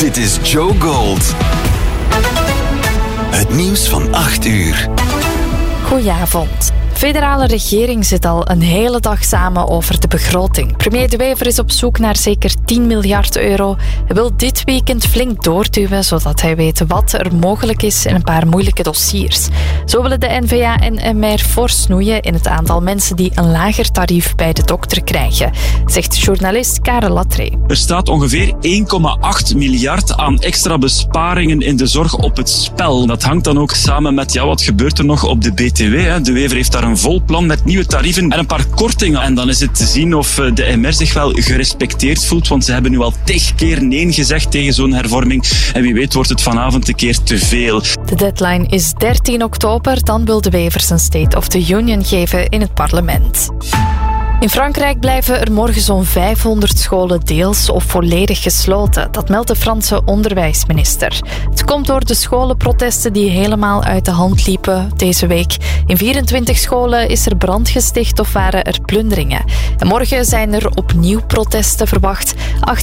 Dit is Joe Gold. Het nieuws van 8 uur. Goedenavond. De federale regering zit al een hele dag samen over de begroting. Premier De Wever is op zoek naar zeker 10 miljard euro. Hij wil dit weekend flink doorduwen, zodat hij weet wat er mogelijk is in een paar moeilijke dossiers. Zo willen de N-VA en MR fors snoeien in het aantal mensen die een lager tarief bij de dokter krijgen, zegt journalist Karel Latree. Er staat ongeveer 1,8 miljard aan extra besparingen in de zorg op het spel. Dat hangt dan ook samen met wat gebeurt er nog op de BTW. De Wever heeft daar een vol plan met nieuwe tarieven en een paar kortingen. En dan is het te zien of de MR zich wel gerespecteerd voelt, want ze hebben nu al 10 keer nee gezegd tegen zo'n hervorming. En wie weet wordt het vanavond een keer te veel. De deadline is 13 oktober. Dan wil De Wever zijn State of the Union geven in het parlement. In Frankrijk blijven er morgen zo'n 500 scholen deels of volledig gesloten. Dat meldt de Franse onderwijsminister. Het komt door de scholenprotesten die helemaal uit de hand liepen deze week. In 24 scholen is er brand gesticht of waren er plunderingen. En morgen zijn er opnieuw protesten verwacht.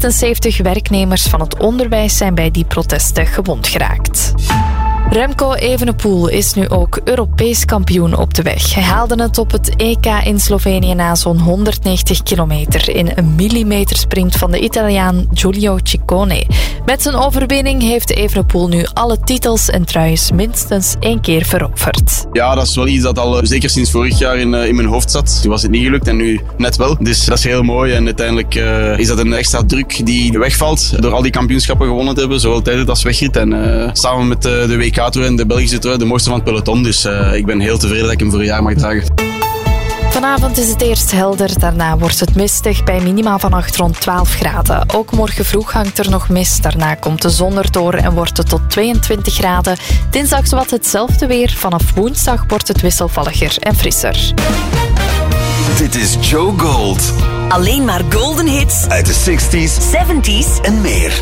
78 werknemers van het onderwijs zijn bij die protesten gewond geraakt. Remco Evenepoel is nu ook Europees kampioen op de weg. Hij haalde het op het EK in Slovenië na zo'n 190 kilometer in een millimetersprint van de Italiaan Giulio Ciccone. Met zijn overwinning heeft Evenepoel nu alle titels en truis minstens 1 keer veroverd. Ja, dat is wel iets dat al zeker sinds vorig jaar in mijn hoofd zat. Toen was het niet gelukt en nu net wel. Dus dat is heel mooi en uiteindelijk is dat een extra druk die wegvalt door al die kampioenschappen gewonnen te hebben, zowel tijdens als wegrit. En samen met de WK en de Belgische trui, de mooiste van het peloton. Dus ik ben heel tevreden dat ik hem voor een jaar mag dragen. Vanavond is het eerst helder, daarna wordt het mistig bij minima vannacht rond 12 graden. Ook morgen vroeg hangt er nog mist, daarna komt de zon erdoor en wordt het tot 22 graden. Dinsdag zowat hetzelfde weer, vanaf woensdag wordt het wisselvalliger en frisser. Dit is Joe Gold. Alleen maar golden hits Uit de 60s, 70s en meer.